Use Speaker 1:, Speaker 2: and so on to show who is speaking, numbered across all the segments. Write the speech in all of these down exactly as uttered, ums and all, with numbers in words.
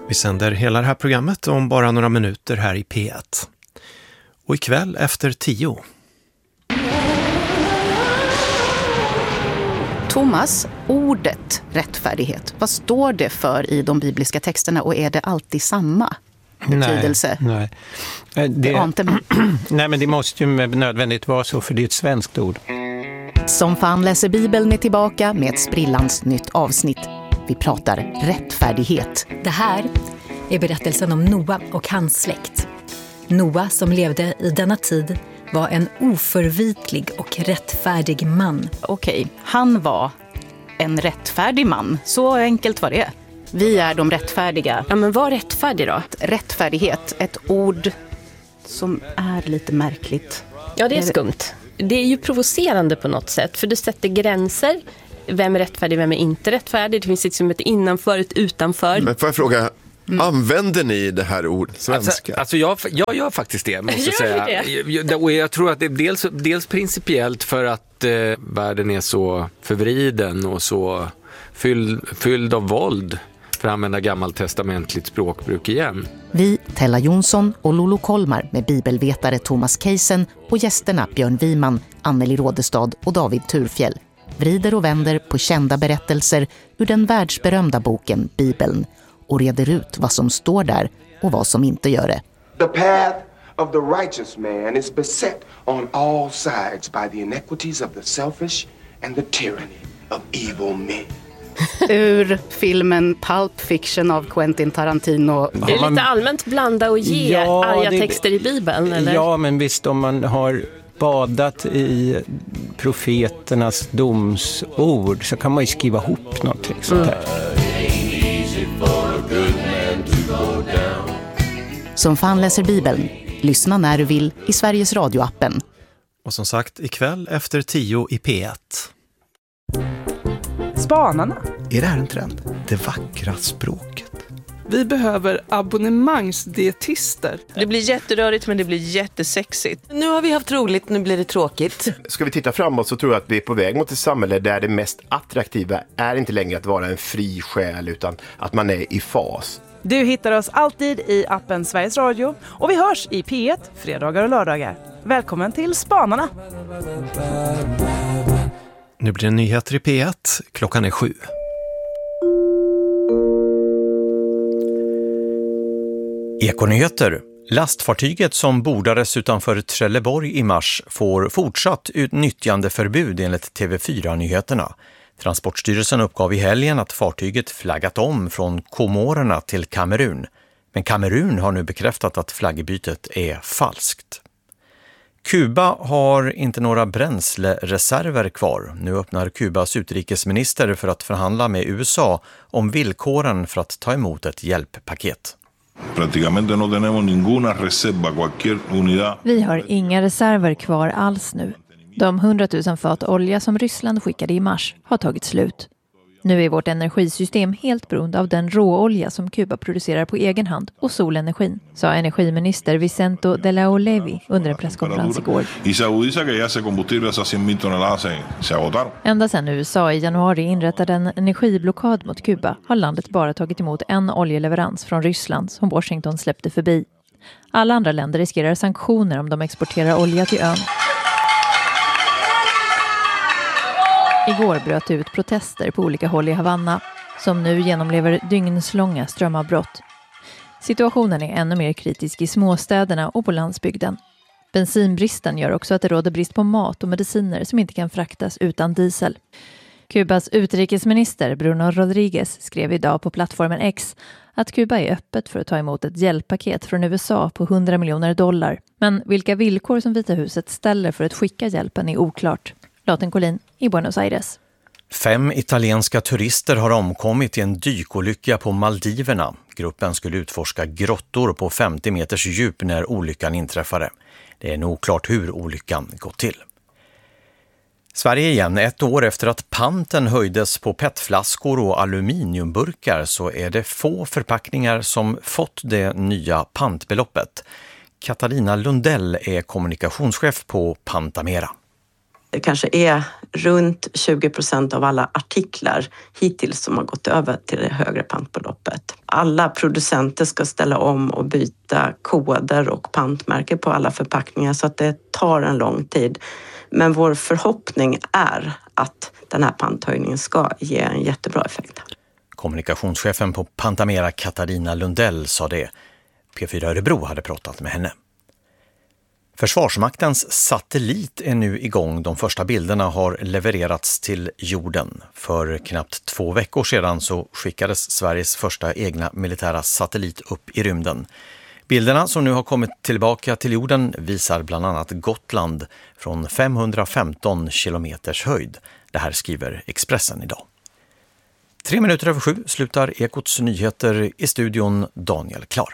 Speaker 1: Vi sänder hela det här programmet om bara några minuter här i P ett. Och ikväll efter tio.
Speaker 2: Thomas, ordet rättfärdighet, vad står det för i de bibliska texterna och är det alltid samma betydelse?
Speaker 3: Nej, nej. Det,
Speaker 2: det
Speaker 3: nej, men det måste ju nödvändigt vara så, för det är ett svenskt ord.
Speaker 2: Som fan läser Bibeln är tillbaka med ett sprillans nytt avsnitt. Vi pratar rättfärdighet.
Speaker 4: Det här är berättelsen om Noa och hans släkt. Noa, som levde i denna tid, var en oförvitlig och rättfärdig man.
Speaker 2: Okej, han var en rättfärdig man. Så enkelt var det. Vi är de rättfärdiga.
Speaker 5: Ja, men vad rättfärdig då?
Speaker 2: Rättfärdighet, ett ord som är lite märkligt.
Speaker 5: Ja, det är skumt. Det är ju provocerande på något sätt, för du sätter gränser. Vem är rättfärdig, vem är inte rättfärdig? Det finns liksom ett innanför, ett utanför.
Speaker 6: Men får jag fråga, mm. använder ni det här ordet svenska?
Speaker 7: Alltså, alltså jag, jag gör faktiskt det, måste jag säga. Jag, och jag tror att det är dels, dels principiellt för att eh, världen är så förvriden och så fylld, fylld av våld, för att använda gammaltestamentligt språkbruk igen.
Speaker 2: Vi, Tella Jonsson och Lolo Kolmar med bibelvetare Thomas Keisen och gästerna Björn Wiman, Anneli Rådestad och David Turfjell vrider och vänder på kända berättelser ur den världsberömda boken Bibeln och reder ut vad som står där och vad som inte gör det.
Speaker 8: The path of the righteous man is beset on all sides by the iniquities of the selfish and the tyranny of evil men.
Speaker 2: Ur filmen Pulp Fiction av Quentin Tarantino.
Speaker 5: Det är lite allmänt blanda och ge ja, arga det, texter i Bibeln, eller?
Speaker 3: Ja, men visst, om man har badat i profeternas domsord så kan man ju skriva ihop någonting sånt här.
Speaker 2: Mm. Som fan läser Bibeln. Lyssna när du vill i Sveriges radioappen.
Speaker 1: Och som sagt, ikväll efter tio i P ett.
Speaker 9: Spanarna.
Speaker 10: Är det här en trend? Det vackra språket.
Speaker 9: Vi behöver abonnemangsdietister.
Speaker 11: Det blir jätterörigt, men det blir jättesexigt.
Speaker 12: Nu har vi haft roligt, nu blir det tråkigt.
Speaker 13: Ska vi titta framåt så tror jag att vi är på väg mot ett samhälle där det mest attraktiva är inte längre att vara en fri själ, utan att man är i fas.
Speaker 9: Du hittar oss alltid i appen Sveriges Radio och vi hörs i P ett fredagar och lördagar. Välkommen till Spanarna!
Speaker 1: Nu blir det nyheter i P ett. Klockan är sju.
Speaker 14: Ekonyheter. Lastfartyget som bordades utanför Trelleborg i mars får fortsatt utnyttjandeförbud enligt T V fyra-nyheterna. Transportstyrelsen uppgav i helgen att fartyget flaggat om från Komorerna till Kamerun. Men Kamerun har nu bekräftat att flaggbytet är falskt. Kuba har inte några bränslereserver kvar. Nu öppnar Kubas utrikesminister för att förhandla med U S A om villkoren för att ta emot ett hjälppaket.
Speaker 15: Vi har inga reserver kvar alls nu. De hundratusen fat olja som Ryssland skickade i mars har tagit slut. Nu är vårt energisystem helt beroende av den råolja som Kuba producerar på egen hand och solenergin, sa energiminister Vicento de la Olevi under en presskonferens igår. Ända sedan U S A i januari inrättade en energiblockad mot Kuba har landet bara tagit emot en oljeleverans från Ryssland som Washington släppte förbi. Alla andra länder riskerar sanktioner om de exporterar olja till ön. Igår bröt ut protester på olika håll i Havanna som nu genomlever dygnslånga strömavbrott. Situationen är ännu mer kritisk i småstäderna och på landsbygden. Bensinbristen gör också att det råder brist på mat och mediciner som inte kan fraktas utan diesel. Kubas utrikesminister Bruno Rodriguez skrev idag på plattformen X att Kuba är öppet för att ta emot ett hjälppaket från U S A på hundra miljoner dollar. Men vilka villkor som Vita huset ställer för att skicka hjälpen är oklart. Lotten Collin i Buenos Aires.
Speaker 14: Fem italienska turister har omkommit i en dykolycka på Maldiverna. Gruppen skulle utforska grottor på femtio meters djup när olyckan inträffade. Det är nog oklart hur olyckan gått till. Sverige igen. Ett år efter att panten höjdes på petflaskor och aluminiumburkar så är det få förpackningar som fått det nya pantbeloppet. Katarina Lundell är kommunikationschef på Pantamera.
Speaker 16: Det kanske är runt tjugo procent av alla artiklar hittills som har gått över till det högre pantbeloppet. alla producenter ska ställa om och byta koder och pantmärke på alla förpackningar så att det tar en lång tid. Men vår förhoppning är att den här panthöjningen ska ge en jättebra effekt.
Speaker 14: Kommunikationschefen på Pantamera, Katarina Lundell, sa det. P fyra Örebro hade pratat med henne. Försvarsmaktens satellit är nu igång. De första bilderna har levererats till jorden. För knappt två veckor sedan så skickades Sveriges första egna militära satellit upp i rymden. Bilderna som nu har kommit tillbaka till jorden visar bland annat Gotland från femhundrafemton kilometers höjd. Det här skriver Expressen idag. Tre minuter över sju slutar Ekots nyheter, i studion Daniel Klar.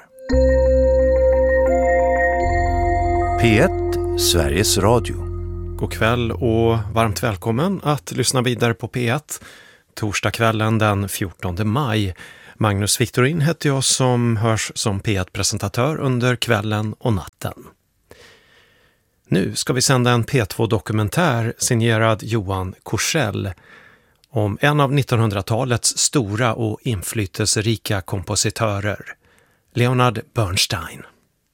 Speaker 10: P ett, Sveriges Radio.
Speaker 1: God kväll och varmt välkommen att lyssna vidare på P ett. Torsdagskvällen den fjortonde maj. Magnus Victorin heter jag som hörs som P ett-presentatör under kvällen och natten. Nu ska vi sända en P två-dokumentär signerad Johan Korsell om en av nittonhundratalets stora och inflytelserika kompositörer, Leonard Bernstein.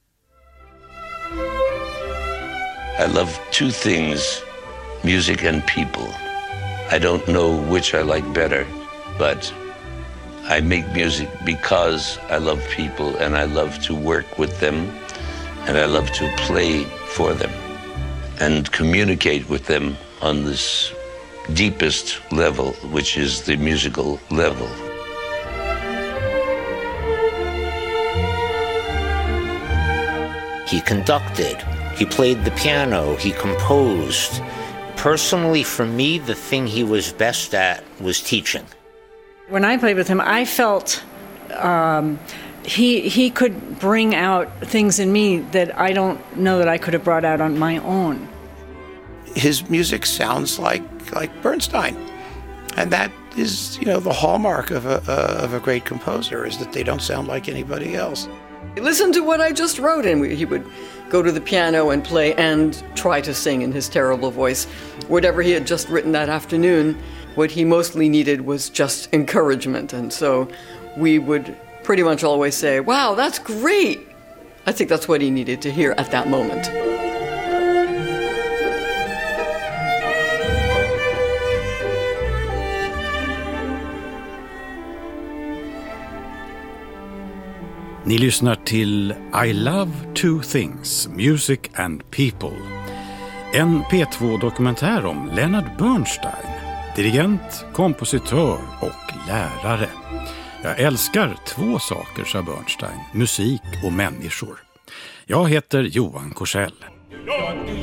Speaker 17: I love two things, music and people. I don't know which I like better, but I make music because I love people and I love to work with them and I love to play for them and communicate with them on this deepest level, which is the musical level.
Speaker 18: He conducted, he played the piano, he composed. Personally, for me, the thing he was best at was teaching.
Speaker 19: When I played with him, I felt um, he he could bring out things in me that I don't know that I could have brought out on my own.
Speaker 20: His music sounds like like Bernstein, and that is, you know, the hallmark of a uh, of a great composer, is that they don't sound like anybody else.
Speaker 21: Listen to what I just wrote, and we, he would go to the piano and play and try to sing in his terrible voice whatever he had just written that afternoon. What he mostly needed was just encouragement, and so we would pretty much always say, "Wow, that's great." I think that's what he needed to hear at that moment.
Speaker 22: Ni lyssnar till I Love Two Things, Music and People. En P två-dokumentär om Leonard Bernstein, dirigent, kompositör och lärare. Jag älskar två saker, sa Bernstein, musik och människor. Jag heter Johan Korsell.